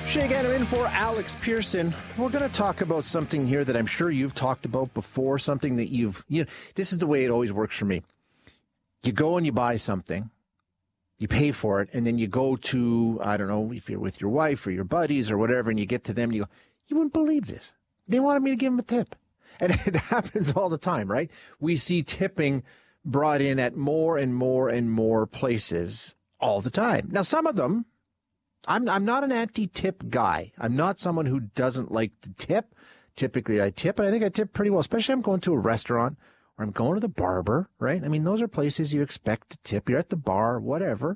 Shay Gannon in for Alex Pearson. We're going to talk about something here that I'm sure you've talked about before, something that this is the way it always works for me. You go and you buy something, you pay for it, and then you go to, I don't know, if you're with your wife or your buddies or whatever, and you get to them and you go, you wouldn't believe this. They wanted me to give them a tip. And it happens all the time, right? We see tipping brought in at more and more and more places all the time. Now, some of them, I'm not an anti-tip guy. I'm not someone who doesn't like to tip. Typically, I tip, and I think I tip pretty well, especially if I'm going to a restaurant or I'm going to the barber, right? I mean, those are places you expect to tip. You're at the bar, whatever.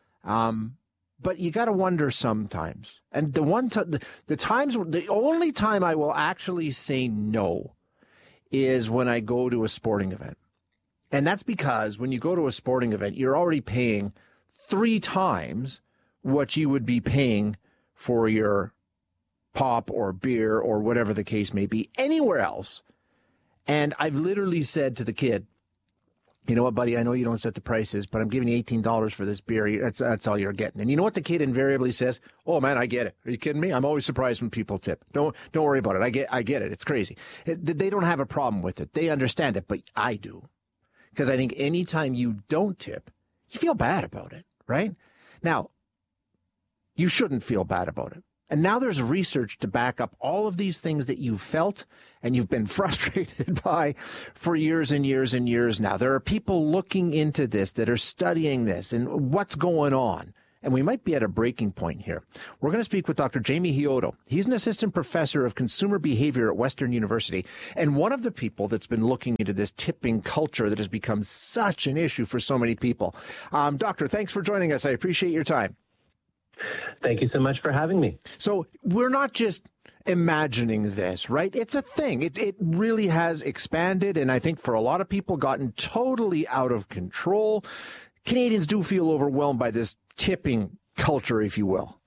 But you got to wonder sometimes. And the only time I will actually say no is when I go to a sporting event. And that's because when you go to a sporting event, you're already paying 3 times what you would be paying for your pop or beer or whatever the case may be anywhere else. And I've literally said to the kid, you know what, buddy, I know you don't set the prices, but I'm giving you $18 for this beer. That's all you're getting. And you know what the kid invariably says? Oh, man, I get it. Are you kidding me? I'm always surprised when people tip. Don't worry about it. I get it. It's crazy. They don't have a problem with it. They understand it, but I do. Because I think anytime you don't tip, you feel bad about it, right? Now, you shouldn't feel bad about it. And now there's research to back up all of these things that you've felt and you've been frustrated by for years and years and years now. There are people looking into this that are studying this and what's going on. And we might be at a breaking point here. We're going to speak with Dr. Jamie Hiodo. He's an assistant professor of consumer behavior at Western University and one of the people that's been looking into this tipping culture that has become such an issue for so many people. Doctor, thanks for joining us. I appreciate your time. Thank you so much for having me. So we're not just imagining this, right? It's a thing. It really has expanded, and I think for a lot of people gotten totally out of control. Canadians do feel overwhelmed by this tipping culture, if you will.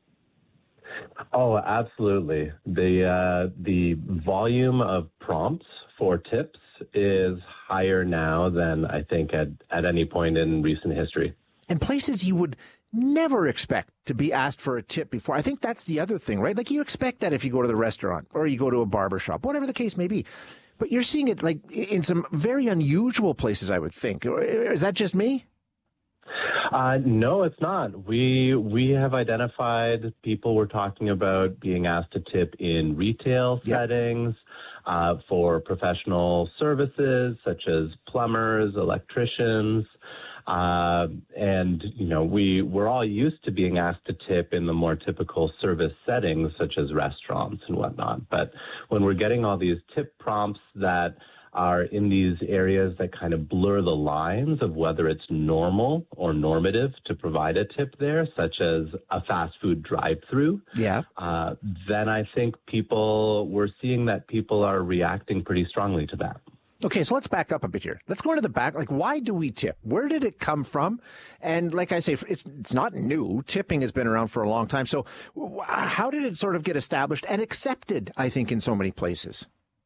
Oh, absolutely. The volume of prompts for tips is higher now than I think at any point in recent history. And places you would never expect to be asked for a tip before. I think that's the other thing, right? Like you expect that if you go to the restaurant or you go to a barber shop, whatever the case may be. But you're seeing it like in some very unusual places, I would think. Is that just me? No, it's not. We have identified people we're talking about being asked to tip in retail settings, for professional services such as plumbers, electricians. And, you know, we're all used to being asked to tip in the more typical service settings, such as restaurants and whatnot. But when we're getting all these tip prompts that are in these areas that kind of blur the lines of whether it's normal or normative to provide a tip there, such as a fast food drive-through, then I think we're seeing that people are reacting pretty strongly to that. Okay, so let's back up a bit here. Let's go into the back. Like, why do we tip? Where did it come from? And like I say, it's not new. Tipping has been around for a long time. So how did it sort of get established and accepted, I think, in so many places?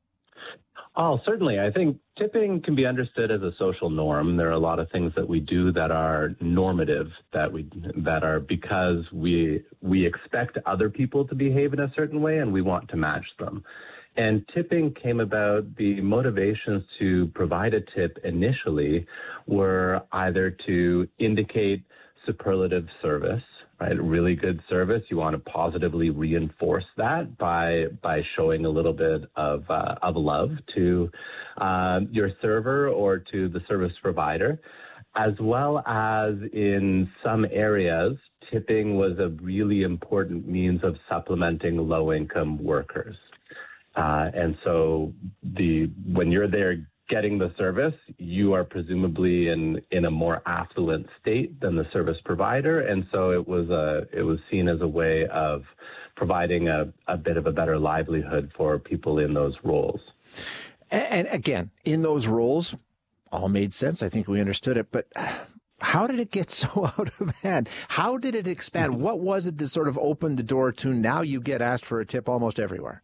Oh, certainly. I think tipping can be understood as a social norm. There are a lot of things that we do that are normative, that are because we expect other people to behave in a certain way and we want to match them. And tipping came about, the motivations to provide a tip initially were either to indicate superlative service, right? Really good service. You want to positively reinforce that by showing a little bit of love to your server or to the service provider, as well as in some areas, tipping was a really important means of supplementing low-income workers. And so when you're there getting the service, you are presumably in a more affluent state than the service provider. And so it was seen as a way of providing a bit of a better livelihood for people in those roles. And again, in those roles, all made sense. I think we understood it. But how did it get so out of hand? How did it expand? What was it that sort of opened the door to now you get asked for a tip almost everywhere?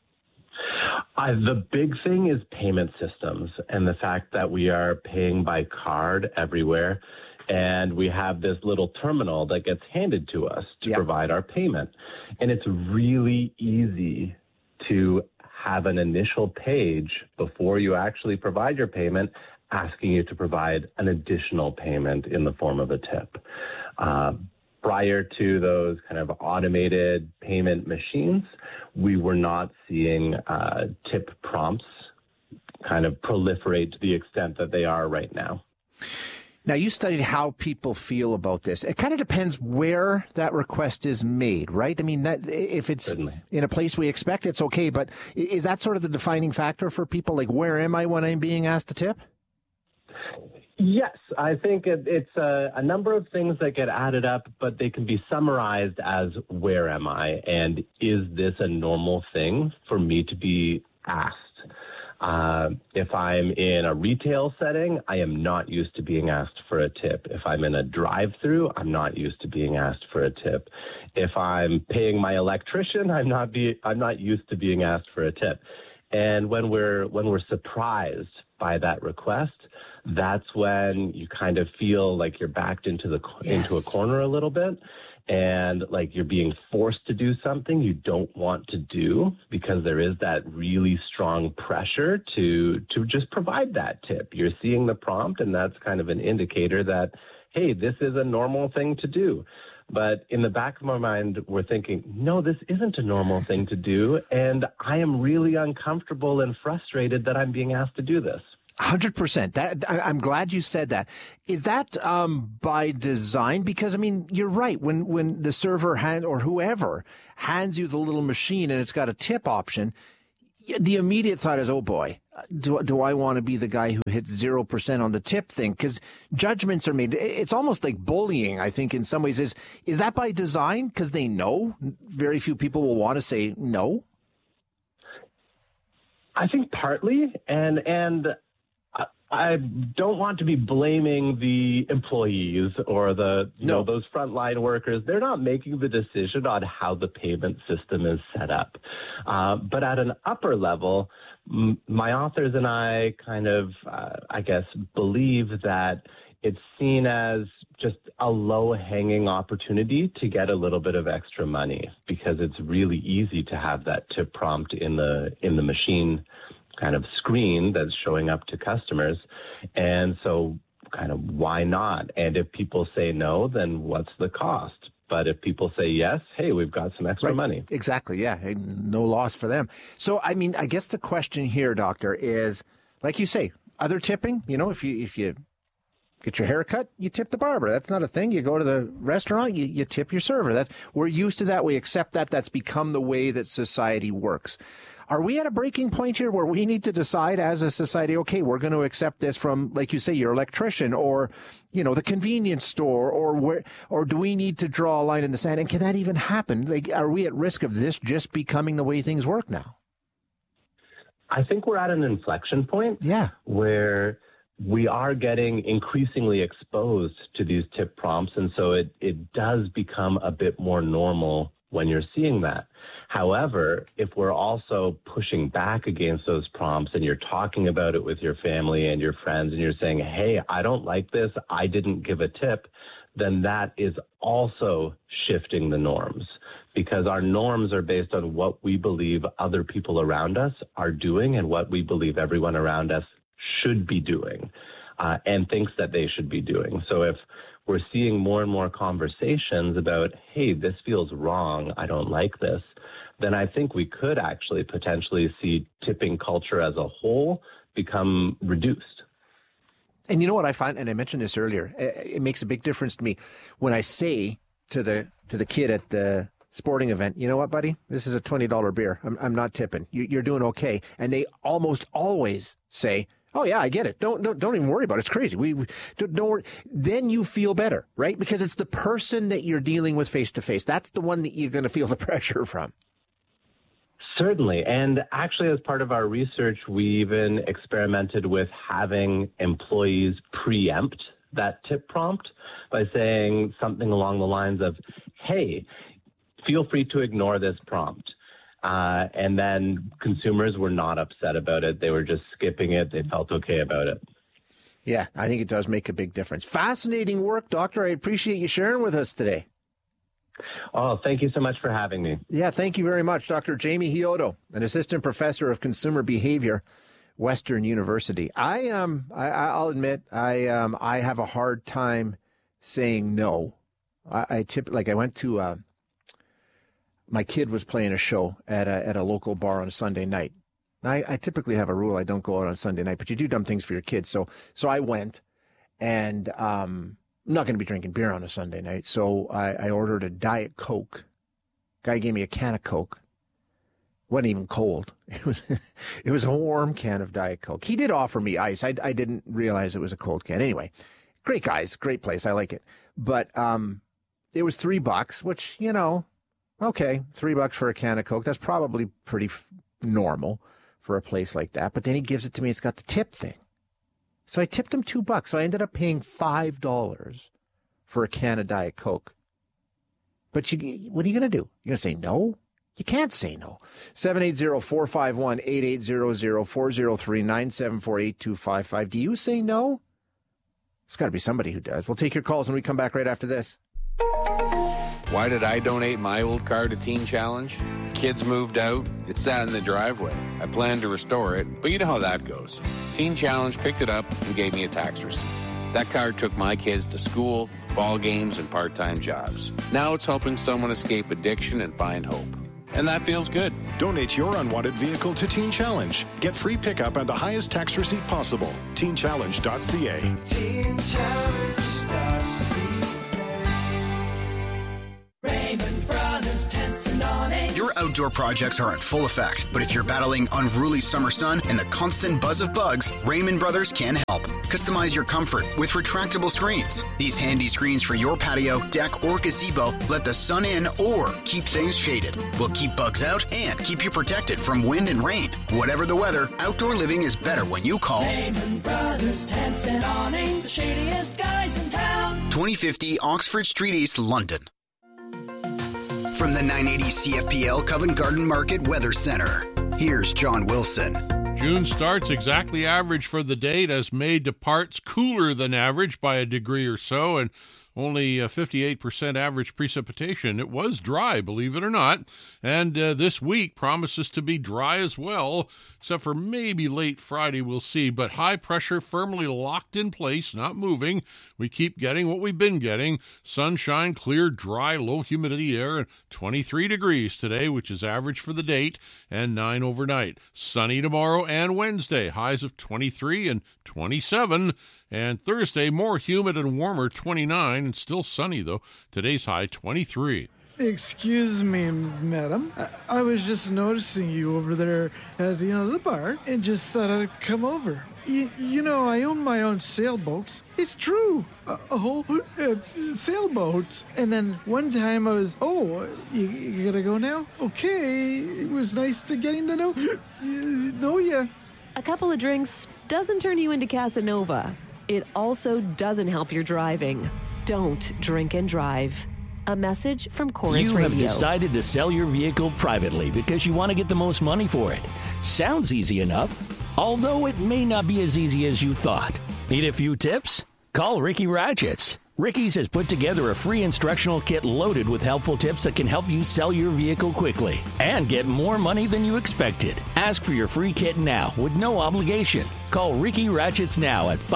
The big thing is payment systems and the fact that we are paying by card everywhere. and we have this little terminal that gets handed to us to provide our payment. And it's really easy to have an initial page before you actually provide your payment asking you to provide an additional payment in the form of a tip. Prior to those kind of automated payment machines, we were not seeing tip prompts kind of proliferate to the extent that they are right now. Now, you studied how people feel about this. It kind of depends where that request is made, right? I mean, that if it's Certainly. In a place we expect, it's okay. But is that sort of the defining factor for people? Like, where am I when I'm being asked to tip? Yes, I think it's a number of things that get added up, but they can be summarized as where am I, and is this a normal thing for me to be asked? If I'm in a retail setting, I am not used to being asked for a tip. If I'm in a drive-through, I'm not used to being asked for a tip. If I'm paying my electrician, I'm not used to being asked for a tip. And when we're surprised by that request, that's when you kind of feel like you're backed into a corner a little bit, and like you're being forced to do something you don't want to do because there is that really strong pressure to just provide that tip. You're seeing the prompt, and that's kind of an indicator that, hey, this is a normal thing to do. But in the back of my mind, we're thinking, no, this isn't a normal thing to do, and I am really uncomfortable and frustrated that I'm being asked to do this. 100%. I'm glad you said that. Is that by design? Because, I mean, you're right. When the server or whoever hands you the little machine and it's got a tip option, the immediate thought is, oh, boy, do I want to be the guy who hits 0% on the tip thing? Because judgments are made. It's almost like bullying, I think, in some ways. Is that by design? Because they know very few people will want to say no? I think partly, and I don't want to be blaming the employees or those frontline workers. They're not making the decision on how the payment system is set up. But at an upper level, my authors and I kind of, believe that it's seen as just a low-hanging opportunity to get a little bit of extra money because it's really easy to have that tip prompt in the machine kind of screen that's showing up to customers. And so kind of why not? And if people say no, then what's the cost? But if people say yes, hey, we've got some extra money. Exactly, yeah. No loss for them. So, I mean, I guess the question here, Doctor, is, like you say, other tipping, if you get your hair cut, you tip the barber. That's not a thing. You go to the restaurant, you tip your server. We're used to that. We accept that. That's become the way that society works. Are we at a breaking point here where we need to decide as a society, okay, we're going to accept this from, like you say, your electrician or, the convenience store or do we need to draw a line in the sand? And can that even happen? Like, are we at risk of this just becoming the way things work now? I think we're at an inflection point where we are getting increasingly exposed to these tip prompts. And so it does become a bit more normal when you're seeing that. However, if we're also pushing back against those prompts and you're talking about it with your family and your friends and you're saying, hey, I don't like this, I didn't give a tip, then that is also shifting the norms because our norms are based on what we believe other people around us are doing and what we believe everyone around us should be doing and thinks that they should be doing. So if we're seeing more and more conversations about, hey, this feels wrong, I don't like this, then I think we could actually potentially see tipping culture as a whole become reduced. And you know what I find, and I mentioned this earlier, it makes a big difference to me when I say to the kid at the sporting event, you know what, buddy, this is a $20 beer. I'm not tipping. You're doing okay. And they almost always say, oh yeah, I get it. Don't even worry about it. It's crazy. We don't worry. Then you feel better, right? Because it's the person that you're dealing with face to face. That's the one that you're going to feel the pressure from. Certainly. And actually, as part of our research, we even experimented with having employees preempt that tip prompt by saying something along the lines of, hey, feel free to ignore this prompt. And then consumers were not upset about it. They were just skipping it. They felt okay about it. Yeah, I think it does make a big difference. Fascinating work, Doctor. I appreciate you sharing with us today. Oh, thank you so much for having me. Yeah, thank you very much, Dr. Jamie Hiodo, an assistant professor of consumer behavior, Western University. I'll admit, I have a hard time saying no. I went to my kid was playing a show at a local bar on a Sunday night. I typically have a rule: I don't go out on Sunday night, but you do dumb things for your kids. So I went, and I'm not going to be drinking beer on a Sunday night. So I ordered a Diet Coke. Guy gave me a can of Coke. Wasn't even cold. It was a warm can of Diet Coke. He did offer me ice. I didn't realize it was a cold can. Anyway, great guys, great place. I like it. But it was $3, which, okay, $3 for a can of Coke. That's probably pretty normal for a place like that. But then he gives it to me. It's got the tip thing. So I tipped him $2. So I ended up paying $5 for a can of Diet Coke. But what are you going to do? You're going to say no? You can't say no. 780-451-8800, 403-974-8255. Do you say no? There's got to be somebody who does. We'll take your calls when we come back right after this. Why did I donate my old car to Teen Challenge? Kids moved out. It sat in the driveway. I planned to restore it, but you know how that goes. Teen Challenge picked it up and gave me a tax receipt. That car took my kids to school, ball games, and part-time jobs. Now it's helping someone escape addiction and find hope. And that feels good. Donate your unwanted vehicle to Teen Challenge. Get free pickup and the highest tax receipt possible. TeenChallenge.ca. TeenChallenge.ca. Raymond Brothers Tents and Awnings. Your outdoor projects are in full effect, but if you're battling unruly summer sun and the constant buzz of bugs, Raymond Brothers can help. Customize your comfort with retractable screens. These handy screens for your patio, deck, or gazebo let the sun in or keep things shaded. Will keep bugs out and keep you protected from wind and rain. Whatever the weather, outdoor living is better when you call Raymond Brothers Tents and Awnings, the shadiest guys in town. 2050 Oxford Street East, London. From the 980 CFPL Covent Garden Market Weather Center, here's John Wilson. June starts exactly average for the date as May departs cooler than average by a degree or so, and only 58% average precipitation. It was dry, believe it or not, and this week promises to be dry as well, except for maybe late Friday, we'll see. But high pressure firmly locked in place, not moving. We keep getting what we've been getting. Sunshine, clear, dry, low humidity air, and 23 degrees today, which is average for the date, and 9 overnight. Sunny tomorrow and Wednesday, highs of 23 and 27. And Thursday, more humid and warmer, 29, and still sunny, though. Today's high, 23. Excuse me, madam. I was just noticing you over there at, the bar, and just thought I'd come over. I own my own sailboat. It's true. A whole sailboat. And then one time I was, you gotta go now? Okay, it was nice to getting to know ya. A couple of drinks doesn't turn you into Casanova. It also doesn't help your driving. Don't drink and drive. A message from Chorus Radio. You have decided to sell your vehicle privately because you want to get the most money for it. Sounds easy enough, although it may not be as easy as you thought. Need a few tips? Call Ricky Ratchets. Ricky's has put together a free instructional kit loaded with helpful tips that can help you sell your vehicle quickly and get more money than you expected. Ask for your free kit now with no obligation. Call Ricky Ratchets now at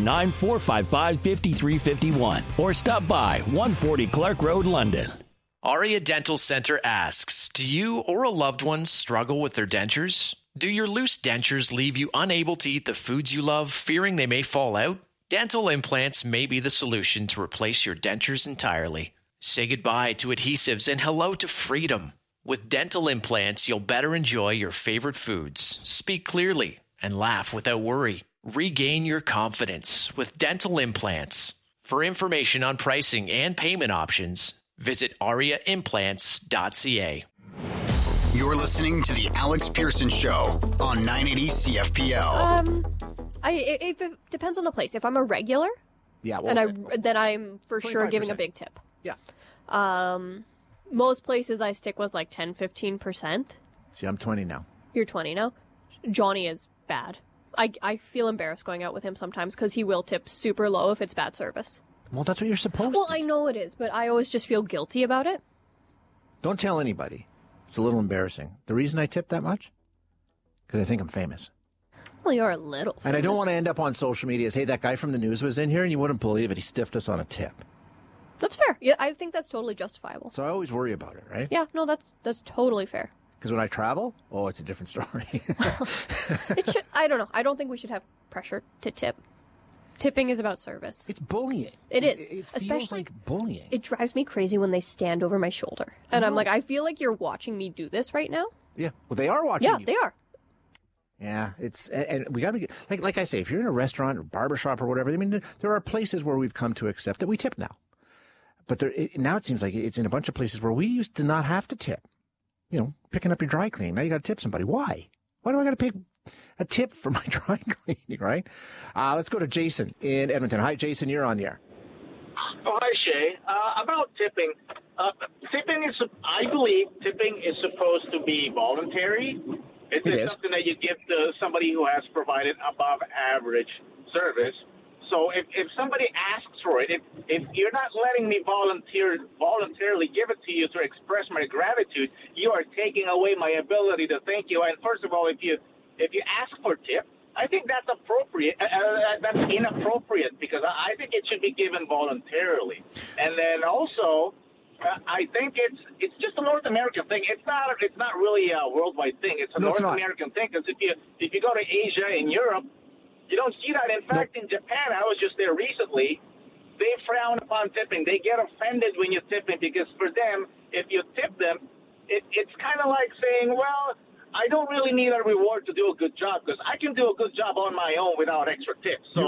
519-455-5351 or stop by 140 Clark Road, London. Aria Dental Center asks, do you or a loved one struggle with their dentures? Do your loose dentures leave you unable to eat the foods you love, fearing they may fall out? Dental implants may be the solution to replace your dentures entirely. Say goodbye to adhesives and hello to freedom. With dental implants, you'll better enjoy your favorite foods, speak clearly, and laugh without worry. Regain your confidence with dental implants. For information on pricing and payment options, visit ariaimplants.ca. You're listening to The Alex Pearson Show on 980 CFPL. It depends on the place. If I'm a regular, then I'm for sure giving a big tip. Yeah. Most places I stick with like 10-15%. See, I'm 20 now. You're 20 now? Johnny is bad. I feel embarrassed going out with him sometimes because he will tip super low if it's bad service. Well, that's what you're supposed Well, to. I know it is, but I always just feel guilty about it. Don't tell anybody. It's a little embarrassing. The reason I tip that much? Because I think I'm famous. Well, you're a little famous. And I don't want to end up on social media as, hey, that guy from the news was in here and you wouldn't believe it. He stiffed us on a tip. That's fair. Yeah, I think that's totally justifiable. So I always worry about it, right? Yeah, no, that's totally fair. Because when I travel, it's a different story. I don't know. I don't think we should have pressure to tip. Tipping is about service. It's bullying. It is. It feels Especially, like bullying. It drives me crazy when they stand over my shoulder. And I'm like, I feel like you're watching me do this right now. Yeah. Well, they are watching you. Yeah, they are. Yeah, and we got to be like I say, if you're in a restaurant or barbershop or whatever, I mean, there are places where we've come to accept that we tip now. But now it seems like it's in a bunch of places where we used to not have to tip. Picking up your dry clean. Now you got to tip somebody. Why? Why do I got to pay a tip for my dry cleaning, right? Let's go to Jason in Edmonton. Hi, Jason. You're on the air. Oh, hi, Shay. About tipping. I believe tipping is supposed to be voluntary. It's something that you give to somebody who has provided above average service. So if somebody asks for it, if you're not letting me voluntarily give it to you to express my gratitude, you are taking away my ability to thank you. And first of all, if you ask for tip, I think that's appropriate. That's inappropriate because I think it should be given voluntarily. And then also, I think it's just a North American thing. It's not really a worldwide thing. It's a North American thing because if you go to Asia and Europe, you don't see that. In fact, in Japan, I was just there recently. They frown upon tipping. They get offended when you tip them because for them, if you tip them, it's kind of like saying, well, I don't really need a reward to do a good job because I can do a good job on my own without extra tips. So